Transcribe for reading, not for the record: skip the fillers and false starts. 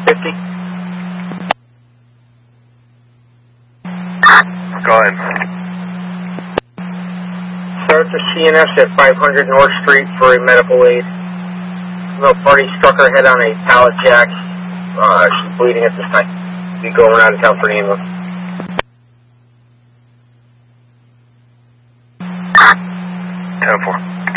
50. Go ahead. Starts a CNS at 500 North Street for a medical aid. Little party struck her head on a pallet jack. She's bleeding at this time. Be going out of town for an ambulance. 10-4.